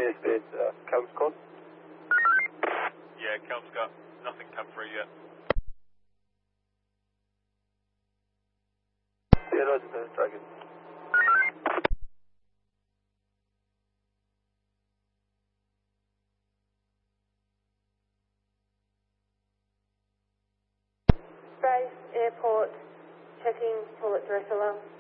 Yes, Cal's call. Yeah, Cal's got nothing come through yet. Yeah, Roger, Dragon. Space, airport, checking toilet direct alarm.